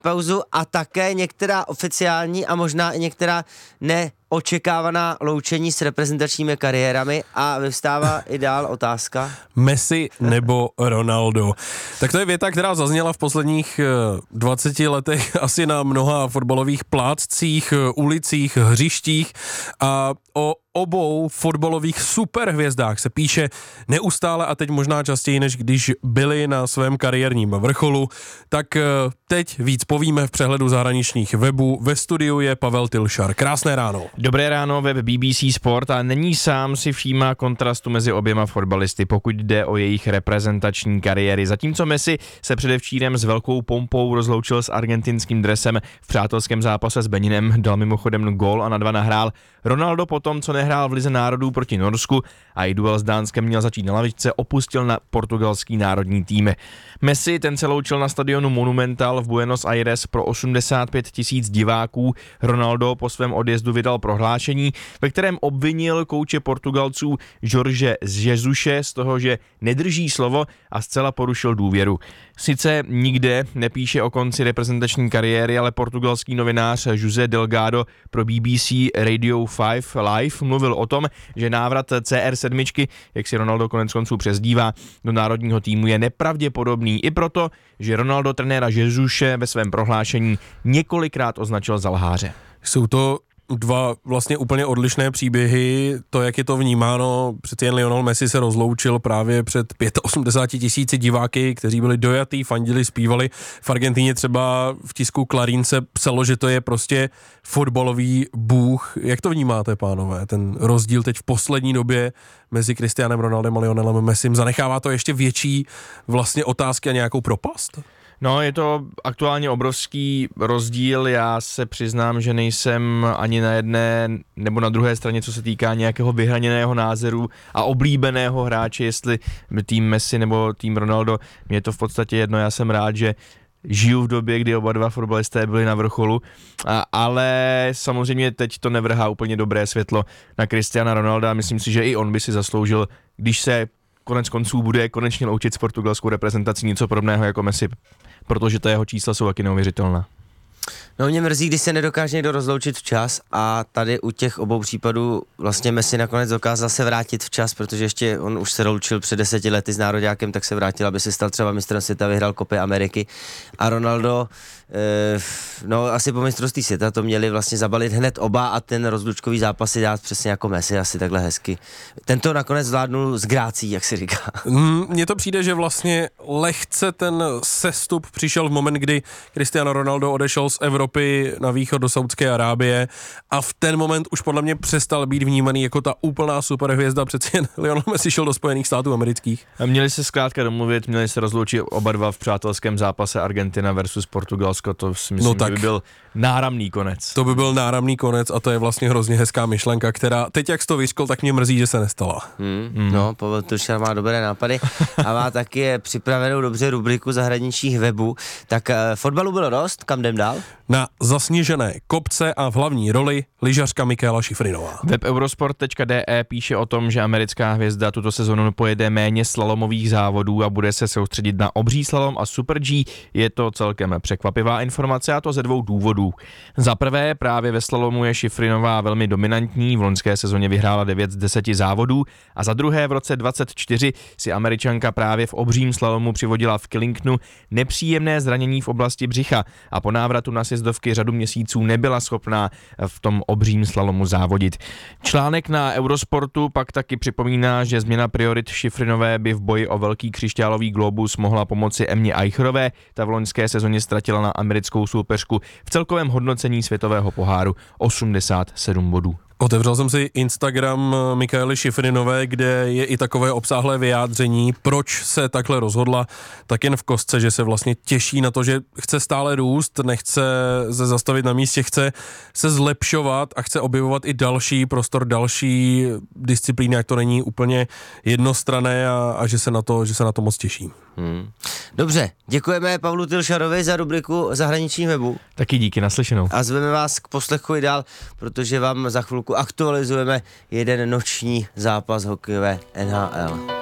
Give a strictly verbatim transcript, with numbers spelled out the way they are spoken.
pauzu a také některá oficiální a možná i některá neočekávaná loučení s reprezentačními kariérami a vyvstává i dál otázka. Messi nebo Ronaldo. Tak to je věta, která zazněla v posledních dvaceti letech asi na mnoha fotbalových pláccích, ulicích, hřištích a o obou fotbalových superhvězdách se píše neustále a teď možná častěji, než když byli na svém kariérním vrcholu. Tak teď víc povíme v přehledu zahraničních webů. Ve studiu je Pavel Tylšar. Krásné ráno. Dobré ráno, web B B C Sport a není sám si všímá kontrastu mezi oběma fotbalisty, pokud jde o jejich reprezentační kariéry. Zatímco Messi se předevčírem s velkou pompou rozloučil s argentinským dresem v přátelském zápase s Beninem, dal mimochodem gól a na dva nahrál. Ronaldo potom, co nehrál v Lize národů proti Norsku a i duel s Dánskem měl začít na lavičce, opustil na portugalský národní tým. Messi ten se loučil na stadionu Monumental v Buenos Aires pro osmdesát pět tisíc diváků. Ronaldo po svém odjezdu vydal prohlášení, ve kterém obvinil kouče Portugalců Jorge Jesuše z toho, že nedrží slovo a zcela porušil důvěru. Sice nikde nepíše o konci reprezentační kariéry, ale portugalský novinář José Delgado pro B B C Radio pět Live mluvil o tom, že návrat C R sedm, jak si Ronaldo konec konců přezdívá, do národního týmu je nepravděpodobný i proto, že Ronaldo trenéra Jesuše ve svém prohlášení několikrát označil za lháře. Jsou to dva vlastně úplně odlišné příběhy, to, jak je to vnímáno, přeci jen Lionel Messi se rozloučil právě před osmdesáti pěti tisíci diváky, kteří byli dojatý, fandili, zpívali. V Argentině třeba v tisku Clarín se psalo, že to je prostě fotbalový bůh. Jak to vnímáte, pánové, ten rozdíl teď v poslední době mezi Cristianem Ronaldem a Lionelem Messim? Zanechává to ještě větší vlastně otázky a nějakou propast? No, je to aktuálně obrovský rozdíl, já se přiznám, že nejsem ani na jedné nebo na druhé straně, co se týká nějakého vyhraněného názoru a oblíbeného hráče, jestli tým Messi nebo tým Ronaldo, mě je to v podstatě jedno, já jsem rád, že žiju v době, kdy oba dva fotbalisté byli na vrcholu, a, ale samozřejmě teď to nevrhá úplně dobré světlo na Cristiana Ronalda, myslím si, že i on by si zasloužil, když se konec konců bude konečně loučit s portugalskou reprezentací něco podobného jako Messi, protože to jeho čísla jsou taky neuvěřitelná. No mě mrzí, když se nedokáže někdo rozloučit včas a tady u těch obou případů vlastně Messi nakonec dokázal se vrátit včas, protože ještě on už se loučil před deseti lety s nároďákem, tak se vrátil, aby se stal třeba mistrem světa, vyhrál Kopy Ameriky a Ronaldo, eh, no asi po mistrovství světa to měli vlastně zabalit hned oba a ten rozlučkový zápas si dát přesně jako Messi, asi takhle hezky. Tento nakonec zvládnul s grácí, jak si říká. Mně to přijde, že vlastně lehce ten sestup přišel v moment, kdy Cristiano Ronaldo odešel z Evropy na východ do Saudské Arábie a v ten moment už podle mě přestal být vnímaný jako ta úplná superhvězda, přeci jen Lionel Messi šel do Spojených států amerických. A měli se zkrátka domluvit, měli se rozloučit oba dva v přátelském zápase Argentina versus Portugalsko, to si myslím, no tak, že by byl náramný konec. To by byl náramný konec a to je vlastně hrozně hezká myšlenka, která teď jak jsi to vyřkl, tak mě mrzí, že se nestala. Hmm, hmm. No, Pavel Tylšar má dobré nápady a má taky připravenou dobře rubriku zahraničních webů. Tak uh, fotbalu bylo dost, kam jdem dál? Na zasněžené kopce a v hlavní roli lyžařka Michaela Šifrinová. Web eurosport tečka de píše o tom, že americká hvězda tuto sezonu pojede méně slalomových závodů a bude se soustředit na obří slalom a Super G. Je to celkem překvapivá informace a to ze dvou důvodů. Za prvé, právě ve slalomu je Šifrinová velmi dominantní, v loňské sezóně vyhrála devět z deseti závodů a za druhé v roce dvacet čtyři si Američanka právě v obřím slalomu přivodila v Killingtonu nepříjemné zranění v oblasti břicha a po návratu na sjezdovky řadu měsíců nebyla schopná v tom obřím slalomu závodit. Článek na Eurosportu pak taky připomíná, že změna priorit Šifrinové by v boji o velký křišťálový globus mohla pomoci Emmě Eicherové, ta v loňské sezóně ztratila na americkou soupeřku v celkovém hodnocení světového poháru osmdesát sedm bodů. Otevřel jsem si Instagram Michaely Šifrinové, kde je i takové obsáhlé vyjádření, proč se takhle rozhodla, tak jen v kostce, že se vlastně těší na to, že chce stále růst, nechce se zastavit na místě, chce se zlepšovat a chce objevovat i další prostor, další disciplíny, jak to není úplně jednostranné a, a že se na to, že se na to moc těší. Hmm. Dobře, děkujeme Pavlu Tylšarovi za rubriku zahraničních webů. Taky díky, naslyšenou. A zveme vás k poslechu i dál, protože vám za chvilku aktualizujeme jeden noční zápas hokejové N H L.